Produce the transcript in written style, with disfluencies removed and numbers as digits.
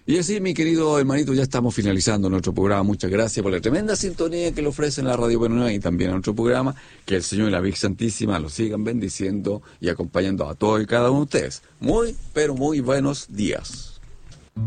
Y así, mi querido hermanito, ya estamos finalizando nuestro programa. Muchas gracias por la tremenda sintonía que le ofrecen la Radio Buena y también a nuestro programa. Que el Señor y la Virgen Santísima los sigan bendiciendo y acompañando a todos y cada uno de ustedes. Muy, pero muy buenos días.